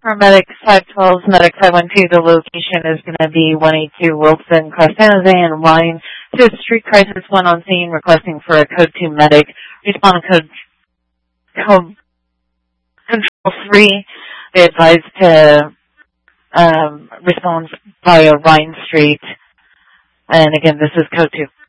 Medic 512, Medic 512, the location is going to be 182 Wilson, Cross San Jose, and line to Street Crisis 1 on scene, requesting for a Code 2 Medic. Respond to Code Control 3. They advise to respond via Vine Street. And again, this is Code 2.